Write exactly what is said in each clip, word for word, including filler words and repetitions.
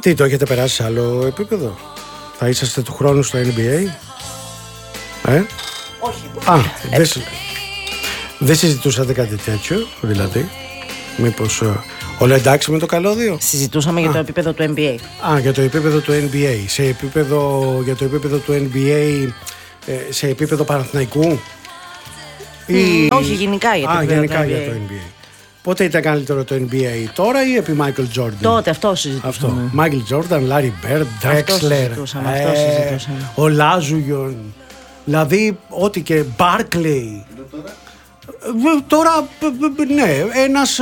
Τι, το έχετε περάσει σε άλλο επίπεδο? Θα είσαστε του χρόνου στο N B A? Ε? Όχι. Α, δεν δε συζητούσατε κάτι τέτοιο, δηλαδή? Μήπως ε, όλα εντάξει με το καλώδιο? Συζητούσαμε Α. για το επίπεδο του N B A. Α, για το επίπεδο του N B A. Σε επίπεδο, για το επίπεδο του N B A, ε, σε επίπεδο Παναθηναϊκού? Ή... Όχι, γενικά για το, Α, γενικά το για το N B A. Πότε ήταν καλύτερο το N B A, τώρα ή επί Michael Jordan? Τότε, αυτό συζητούσαμε. Αυτό. Michael Jordan, Larry Bird, Drexler, αυτό συζητούσαμε, αυτό συζητούσαμε. ο Λάζουγιον. Δηλαδή, ό,τι και Barkley. Τώρα, ναι, ένας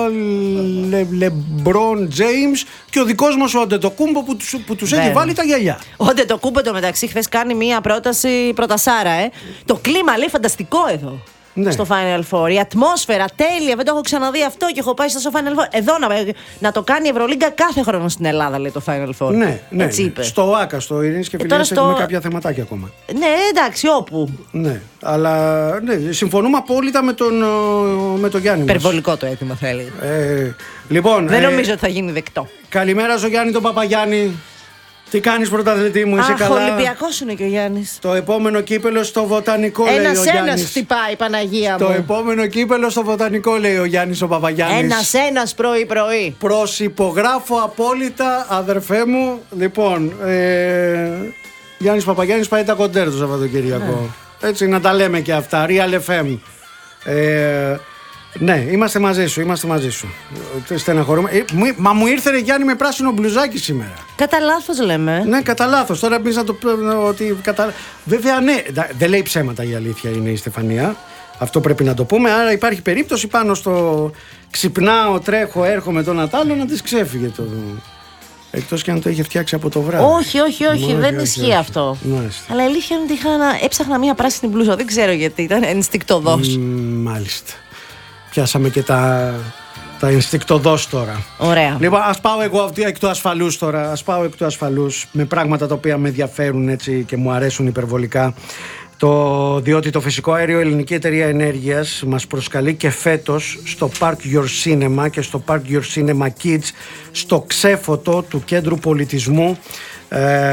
LeBron James και ο δικός μας ο Αντετοκούμπο που τους, που τους έχει βάλει τα γυαλιά. Ο Αντετοκούμπο το μεταξύ χθες κάνει μία πρόταση πρωτασάρα, ε. Το κλίμα λέει φανταστικό εδώ. Ναι. Στο Final Four. Η ατμόσφαιρα τέλεια, δεν το έχω ξαναδεί αυτό και έχω πάει στο Final Four. Εδώ να, να το κάνει η Ευρωλίγκα κάθε χρόνο στην Ελλάδα, λέει το Final Four. Ναι, ναι. Έτσι είπε. Στο ΆΚΑ, στο Ειρήνης και Φιλίας, στο... έχουμε κάποια θεματάκια ακόμα. Ναι, εντάξει, όπου. Ναι, αλλά ναι, συμφωνούμε απόλυτα με τον, με τον Γιάννη. Υπερβολικό το αίτημα, θα έλεγα. Ε, λοιπόν, δεν ε, νομίζω ότι θα γίνει δεκτό. Καλημέρα στο Γιάννη τον Παπαγιάννη. Τι κάνεις πρωταθλητή μου, είσαι Αχ, καλά? Ολυμπιακός είναι και ο Γιάννης. Το επόμενο κύπελο στο Βοτανικό, λέει ο Γιάννης. Ένας-ένας χτυπάει, Παναγία μου. Το επόμενο κύπελο στο Βοτανικό, λέει ο Γιάννης ο Παπαγιάννης. Ένας-ένας πρωί-πρωί. Προσυπογράφω απόλυτα, αδερφέ μου. Λοιπόν, ε, Γιάννης Παπαγιάννης πάει τα κοντέρ το Σαββατοκυριακό. Ναι. Έτσι, να τα λέμε και αυτά. Real εφ εμ. Ε, Ναι, είμαστε μαζί σου, είμαστε μαζί σου. Στεναχωρούμε. Ε, μα μου ήρθε, ρε Γιάννη, με πράσινο μπλουζάκι σήμερα. Κατά λάθος λέμε. Ναι, κατά λάθος. Τώρα πει να το ότι κατα... Βέβαια, ναι, δεν λέει ψέματα, η αλήθεια είναι η Στεφανία. Αυτό πρέπει να το πούμε. Άρα υπάρχει περίπτωση πάνω στο ξυπνάω, τρέχω, έρχομαι τον Ατάλο να τη ξέφυγε το. Εκτός και αν το είχε φτιάξει από το βράδυ. Όχι, όχι, όχι, όχι δεν όχι, ισχύει όχι. αυτό. Μάλιστα. Αλλά η αλήθεια είναι ότι είχα να... έψαχνα μία πράσινη μπλούζα. Δεν ξέρω γιατί, ήταν ενστικτωδώς. Mm, μάλιστα. Πιάσαμε και τα, τα ενστικτωδώς τώρα. Ωραία. Λοιπόν, ας πάω εγώ εκ του ασφαλούς τώρα. Ας πάω εκ του ασφαλούς με πράγματα τα οποία με ενδιαφέρουν έτσι και μου αρέσουν υπερβολικά. Το, διότι το φυσικό αέριο Ελληνική Εταιρεία Ενέργειας μας προσκαλεί και φέτος στο Park Your Cinema και στο Park Your Cinema Kids, στο ξέφωτο του Κέντρου Πολιτισμού ε,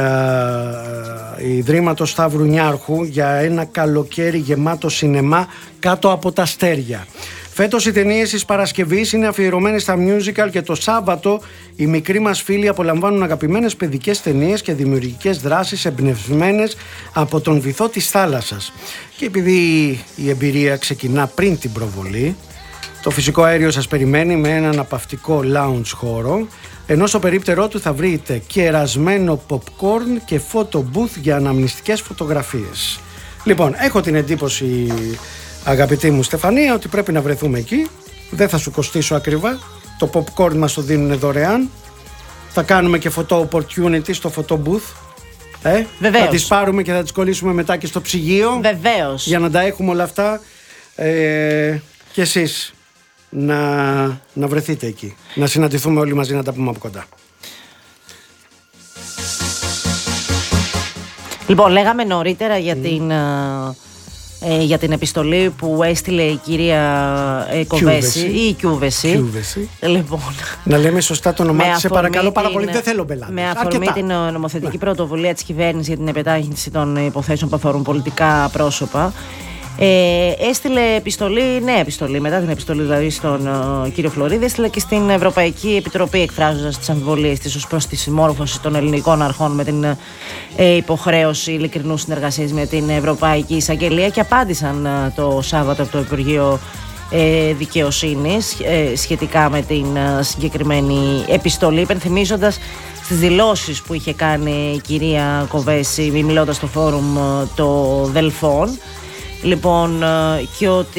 Ιδρύματος Σταύρου Νιάρχου για ένα καλοκαίρι γεμάτο σινεμά κάτω από τα αστέρια. Φέτος οι ταινίες της Παρασκευής είναι αφιερωμένες στα musical και το Σάββατο οι μικροί μας φίλοι απολαμβάνουν αγαπημένες παιδικές ταινίες και δημιουργικές δράσεις εμπνευσμένες από τον βυθό της θάλασσας. Και επειδή η εμπειρία ξεκινά πριν την προβολή, το φυσικό αέριο σας περιμένει με έναν απαυτικό lounge χώρο, ενώ στο περίπτερό του θα βρείτε κερασμένο popcorn και photo booth για αναμνηστικές φωτογραφίες. Λοιπόν, έχω την εντύπωση, αγαπητή μου Στεφανία, ότι πρέπει να βρεθούμε εκεί. Δεν θα σου κοστίσω ακριβά. Το popcorn μας το δίνουν δωρεάν. Θα κάνουμε και photo opportunity στο photo booth. Ε? Βεβαίως. Θα τις πάρουμε και θα τις κολλήσουμε μετά και στο ψυγείο. Βεβαίως. Για να τα έχουμε όλα αυτά. Ε, και εσείς να, να βρεθείτε εκεί. Να συναντηθούμε όλοι μαζί, να τα πούμε από κοντά. Λοιπόν, λέγαμε νωρίτερα για mm. την... Ε, για την επιστολή που έστειλε η κυρία ε, Κοβέση ή η Κιούβεση. Κιούβεση. Λοιπόν, να λέμε σωστά το όνομά της, σε παρακαλώ πάρα πολύ, δεν θέλω μπελάδες. Με αφορμή την νομοθετική ναι. πρωτοβουλία της κυβέρνησης για την επιτάχυνση των υποθέσεων που αφορούν πολιτικά πρόσωπα, ε, έστειλε επιστολή, νέα επιστολή, μετά την επιστολή δηλαδή στον uh, κύριο Φλωρίδη, έστειλε και στην Ευρωπαϊκή Επιτροπή, εκφράζοντας τις αμφιβολίες της ως προς τη συμμόρφωση των ελληνικών αρχών με την ε, υποχρέωση ειλικρινούς συνεργασίας με την Ευρωπαϊκή Εισαγγελία, και απάντησαν uh, το Σάββατο από το Υπουργείο ε, Δικαιοσύνης ε, σχετικά με την uh, συγκεκριμένη επιστολή, υπενθυμίζοντας στις δηλώσεις που είχε κάνει η κυρία Κοβέση μιλώντας στο φόρουμ uh, των Δελφών. Λοιπόν, και ότι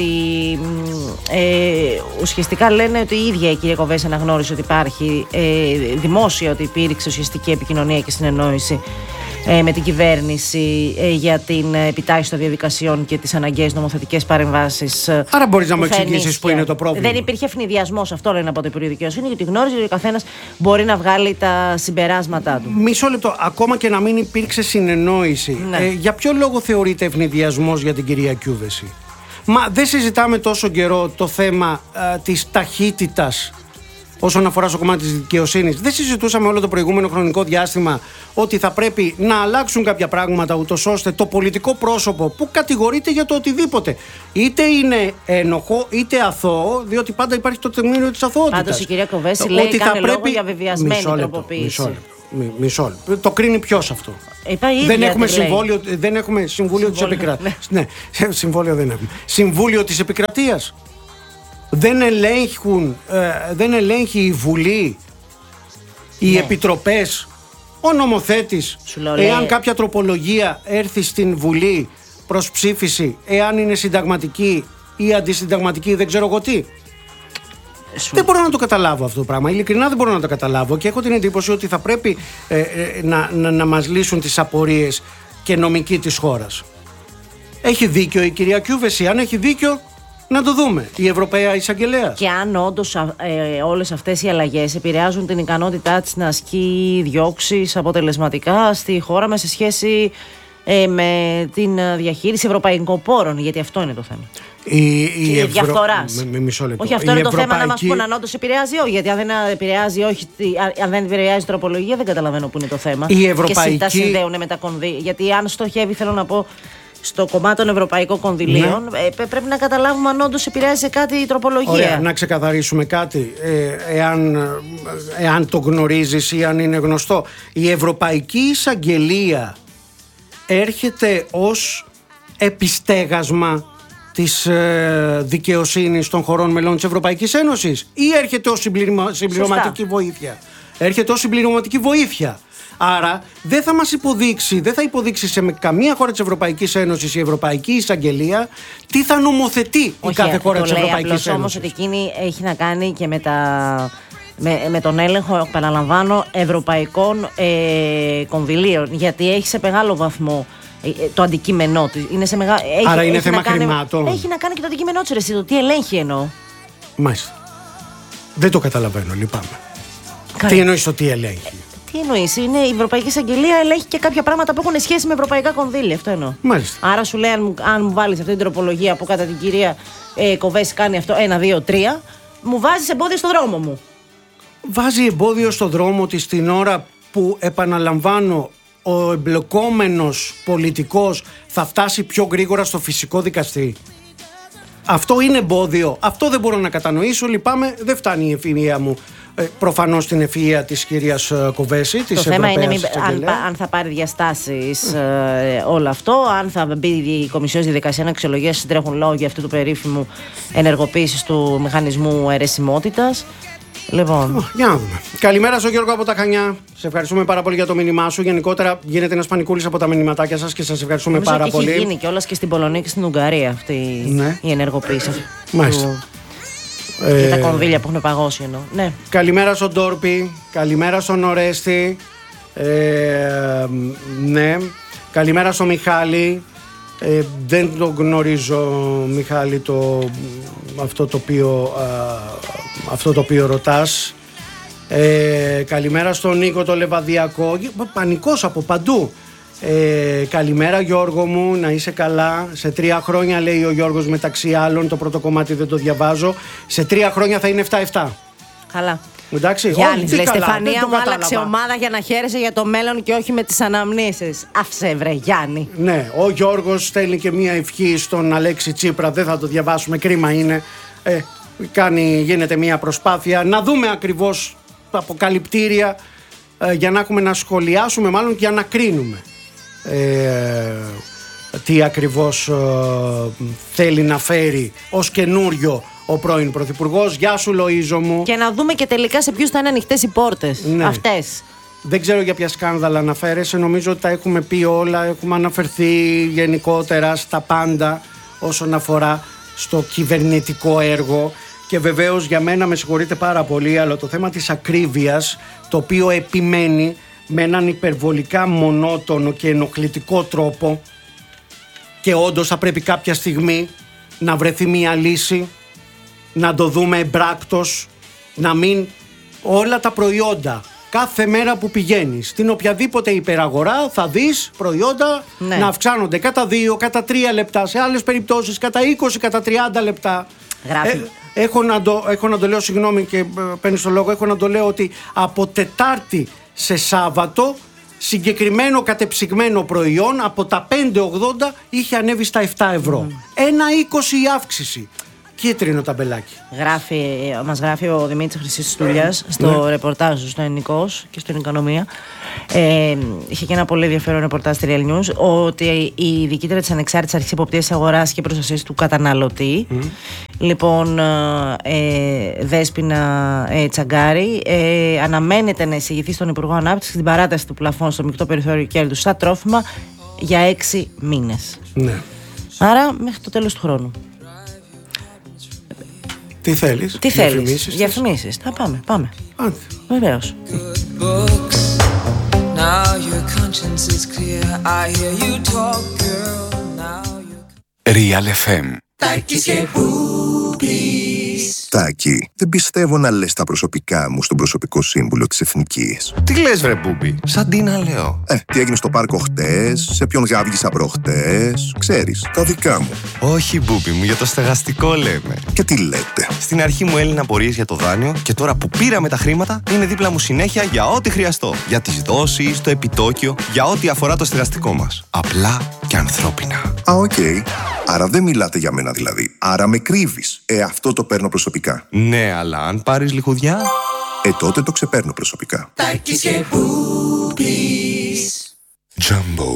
ε, ουσιαστικά λένε ότι η ίδια η κυρία Κοβέση αναγνώρισε ότι υπάρχει ε, δημόσια, ότι υπήρξε ουσιαστική επικοινωνία και συνεννόηση ε, με την κυβέρνηση ε, για την επιτάχυνση των διαδικασιών και τις αναγκαίες νομοθετικές παρεμβάσεις. Άρα μπορείς να μου εξηγήσεις που είναι το πρόβλημα. Δεν υπήρχε ευνηδιασμός, αυτό λένε από το Υπουργείο Δικαιοσύνη, γιατί γνώριζε ότι ο καθένας μπορεί να βγάλει τα συμπεράσματά του. Μισό λεπτό, ακόμα και να μην υπήρξε συνεννόηση, ναι. ε, για ποιο λόγο θεωρείται ευνηδιασμός για την κυρία Κιούβεση? Μα δεν συζητάμε τόσο καιρό το θέμα ε, της ταχύτητας όσον αφορά στο κομμάτι της δικαιοσύνης. Δεν συζητούσαμε όλο το προηγούμενο χρονικό διάστημα ότι θα πρέπει να αλλάξουν κάποια πράγματα, ούτως ώστε το πολιτικό πρόσωπο που κατηγορείται για το οτιδήποτε, είτε είναι ένοχο είτε αθώο, διότι πάντα υπάρχει το τεκμήριο της αθωότητας. Πάντως η κυρία Κοβέση λέει ότι κάνει λόγο για βεβαιασμένη τροποποίηση. Μισό λεπτό. Μισό λεπτό. Το κρίνει ποιος αυτό? Δεν έχουμε, συμβόλιο, δεν έχουμε συμβούλιο της επικρατείας. Ναι, συμβόλιο δεν έχουμε. Συμβούλιο της επικρατείας. Δεν ελέγχουν, ε, δεν ελέγχει η Βουλή, οι ναι. επιτροπές, ο νομοθέτης, εάν κάποια τροπολογία έρθει στην Βουλή προς ψήφιση, εάν είναι συνταγματική ή αντισυνταγματική, δεν ξέρω εγώ τι. Σου... Δεν μπορώ να το καταλάβω αυτό το πράγμα. Ειλικρινά δεν μπορώ να το καταλάβω και έχω την εντύπωση ότι θα πρέπει ε, ε, να, να, να μας λύσουν τις απορίες και νομικοί της χώρας. Έχει δίκιο η κυρία Κιούβεση. Αν έχει δίκιο, να το δούμε. Η Ευρωπαία Εισαγγελέα. Και αν όντως ε, όλες αυτές οι αλλαγές επηρεάζουν την ικανότητά της να ασκεί διώξεις αποτελεσματικά στη χώρα μας σε σχέση ε, με την διαχείριση ευρωπαϊκών πόρων. Γιατί αυτό είναι το θέμα. Η, η και Ευρω... διαφθοράς. Με, με μισό λεπτό. Όχι, αυτό η είναι ευρωπαϊκή... το θέμα, να μας πούνε αν όντως επηρεάζει, όχι. Γιατί αν δεν επηρεάζει, όχι, αν δεν επηρεάζει τροπολογία, δεν καταλαβαίνω που είναι το θέμα. Η ευρωπαϊκή... Και τα συνδέουν με τα κονδύλια. Γιατί αν στοχεύει, θέλω να πω, στο κομμάτι των ευρωπαϊκών κονδυλίων, ναι. ε, πρέπει να καταλάβουμε αν όντως επηρεάζει σε κάτι η τροπολογία. Ωραία, να ξεκαθαρίσουμε κάτι. Ε, εάν, εάν το γνωρίζεις ή αν είναι γνωστό, η Ευρωπαϊκή Εισαγγελία έρχεται ως επιστέγασμα της ε, δικαιοσύνης των χωρών μελών της Ευρωπαϊκής Ένωσης ή έρχεται ως συμπληρωμα, συμπληρωματική Σωστά. βοήθεια. Έρχεται ως συμπληρωματική βοήθεια. Άρα δεν θα μας υποδείξει, δεν θα υποδείξει σε καμία χώρα της Ευρωπαϊκής Ένωσης η Ευρωπαϊκή Εισαγγελία τι θα νομοθετεί Όχι, η κάθε χώρα της Ευρωπαϊκής Ένωσης. Όμως ότι εκείνη έχει να κάνει και με, τα, με, με τον έλεγχο, επαναλαμβάνω, ευρωπαϊκών ε, κονδυλίων. Γιατί έχει σε μεγάλο βαθμό το αντικείμενό της. Είναι σε μεγα... Άρα έχει, είναι έχει θέμα κάνει... χρημάτων. Έχει να κάνει και το αντικείμενό της, ρε, το τι ελέγχει εννοώ. Μάλιστα. Δεν το καταλαβαίνω, λυπάμαι. Καλή. Τι εννοείς το τι ελέγχει? Τι εννοείς, είναι η Ευρωπαϊκή Εισαγγελία ελέγχει και κάποια πράγματα που έχουν σχέση με ευρωπαϊκά κονδύλια. Αυτό εννοώ. Μάλιστα. Άρα σου λέει, αν, αν μου βάλεις αυτή την τροπολογία που κατά την κυρία ε, Κοβέση κάνει αυτό, ένα, δύο, τρία, μου βάζεις εμπόδιο στο δρόμο μου. Βάζει εμπόδιο στο δρόμο της την ώρα που, επαναλαμβάνω, ο εμπλεκόμενος πολιτικός θα φτάσει πιο γρήγορα στο φυσικό δικαστή. Αυτό είναι εμπόδιο. Αυτό δεν μπορώ να κατανοήσω. Λυπάμαι, δεν φτάνει η ευφυΐα μου. Ε, προφανώς στην ευφυΐα της κυρίας Κοβέση, της Το θέμα είναι μη, αν, αν θα πάρει διαστάσεις ε, όλο αυτό, αν θα μπει η Κομισιόν στη δικασία να αξιολογήσει συντρέχουν λόγια αυτού του περίφημου ενεργοποίησης του μηχανισμού αιρεσιμότητας. Λοιπόν. Για να δούμε. Καλημέρα στον Γιώργο από τα Χανιά. Σε ευχαριστούμε πάρα πολύ για το μήνυμά σου. Γενικότερα γίνεται ένας πανικούλης από τα μηνυματάκια σας και σας ευχαριστούμε Νομίζω πάρα ότι πολύ. Έχει γίνει κιόλας και στην Πολωνία και στην Ουγγαρία αυτή ναι. η ενεργοποίηση. Μάλιστα. Του... Ε... Για τα κονδύλια που έχουν παγώσει εννοώ. Ναι. Καλημέρα στον Τόρπι. Καλημέρα στον Ορέστη. Ε, ναι. Καλημέρα στον Μιχάλη. Ε, δεν το γνωρίζω, Μιχάλη, το, αυτό, το οποίο, α, αυτό το οποίο ρωτάς. Ε, καλημέρα στον Νίκο το Λεβαδιακό. Πανικός από παντού. Ε, καλημέρα Γιώργο μου, να είσαι καλά. Σε τρία χρόνια, λέει ο Γιώργος, μεταξύ άλλων, το πρώτο κομμάτι δεν το διαβάζω, σε τρία χρόνια θα είναι επτά επτά. Καλά. Εντάξει, Γιάννης, λέει, Στεφανία μου, άλλαξε ομάδα για να χαίρεσαι για το μέλλον και όχι με τις αναμνήσεις. Άφησε, βρε Γιάννη. Ναι, ο Γιώργος στέλνει και μία ευχή στον Αλέξη Τσίπρα. Δεν θα το διαβάσουμε, κρίμα είναι. Ε, κάνει, γίνεται μία προσπάθεια να δούμε ακριβώς τα αποκαλυπτήρια ε, για να έχουμε να σχολιάσουμε, μάλλον και για να κρίνουμε ε, τι ακριβώς ε, θέλει να φέρει ως καινούριο ο πρώην Πρωθυπουργός. Γεια σου, Λοΐζο μου. Και να δούμε και τελικά σε ποιους θα είναι ανοιχτές οι πόρτες. Ναι. Αυτές. Δεν ξέρω για ποια σκάνδαλα αναφέρεσαι. Νομίζω ότι τα έχουμε πει όλα. Έχουμε αναφερθεί γενικότερα στα πάντα όσον αφορά στο κυβερνητικό έργο. Και βεβαίως για μένα, με συγχωρείτε πάρα πολύ, αλλά το θέμα της ακρίβειας, το οποίο επιμένει με έναν υπερβολικά μονότονο και ενοχλητικό τρόπο, και όντως θα πρέπει κάποια στιγμή να βρεθεί μια λύση, να το δούμε εμπράκτος, να μην όλα τα προϊόντα, κάθε μέρα που πηγαίνεις στην οποιαδήποτε υπεραγορά, θα δεις προϊόντα ναι. να αυξάνονται κατά δύο, κατά τρία λεπτά, σε άλλες περιπτώσεις κατά είκοσι, κατά τριάντα λεπτά. Γράφει. Ε, έχω να το, έχω να το λέω, συγγνώμη και παίρνεις το λόγο, έχω να το λέω ότι από Τετάρτη σε Σάββατο συγκεκριμένο κατεψυγμένο προϊόν από τα πέντε ογδόντα είχε ανέβει στα επτά ευρώ. Mm. ένα είκοσι η αύξηση. Κίτρινο ταμπελάκι. Γράφει, μας γράφει ο Δημήτρης Χρυσιστούλιας στο ναι. ρεπορτάζ του στο Ενικός και στην Οικονομία. Ε, είχε και ένα πολύ ενδιαφέρον ρεπορτάζ στη Real News ότι η διοικήτρια της Ανεξάρτητης Αρχής Εποπτείας Αγοράς και Προστασίας του Καταναλωτή, mm. λοιπόν, ε, Δέσποινα ε, Τσαγκάρη, ε, αναμένεται να εισηγηθεί στον Υπουργό Ανάπτυξης την παράταση του πλαφών στο μεικτό περιθώριο κέρδους στα τρόφιμα για έξι μήνες. Ναι. Άρα μέχρι το τέλος του χρόνου. Τι θέλεις, Τι θέλεις, διαφημίσεις. Θα πάμε, πάμε. Άντε. Βεβαίως. Real εφ εμ. Τάκη, δεν πιστεύω να λες τα προσωπικά μου στον προσωπικό σύμβουλο της Εθνικής. Τι λες βρε Μπούμπι, σαν τι να λέω. Ε, τι έγινε στο πάρκο χτες, σε ποιον γάβγησα προχτές, ξέρεις, τα δικά μου. Όχι Μπούμπι μου, για το στεγαστικό λέμε. Και τι λέτε. Στην αρχή μου έλυνα απορίες για το δάνειο και τώρα που πήραμε τα χρήματα είναι δίπλα μου συνέχεια για ό,τι χρειαστώ. Για τις δόσεις, το επιτόκιο, για ό,τι αφορά το στεγαστικό μας. Απλά και ανθρώπινα. Α, οκ. Okay. Άρα δεν μιλάτε για μένα δηλαδή. Άρα με κρύβεις. Ε, αυτό το παίρνω προσωπικά. Ναι, αλλά αν πάρεις λιχουδιά... Ε, τότε το ξεπαίρνω προσωπικά. Τάκης και Μπούμπης. Τζάμπο.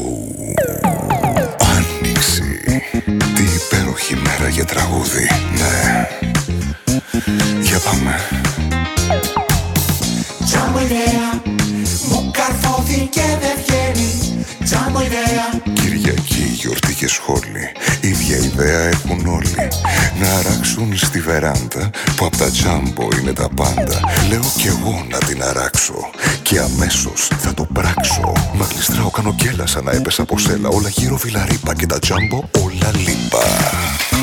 Άνοιξη. Τι υπέροχη μέρα για τραγούδι. Ναι. Για πάμε. Τζάμπο ιδέα. Μου καρφώθηκε δεν βγαίνει. Τζάμπο ιδέα. Κυριακή, γιορτή και σχόλη. Ίδια ιδέα έχουν όλοι. Να αράξουν στη βεράντα που απ' τα Τζάμπο είναι τα πάντα. Λέω κι εγώ να την αράξω και αμέσως θα το πράξω. Μα γλιστράω, κάνω κέλα σαν να έπεσα από σέλα. Όλα γύρω βιλαρίπα και τα Τζάμπο όλα λίπα.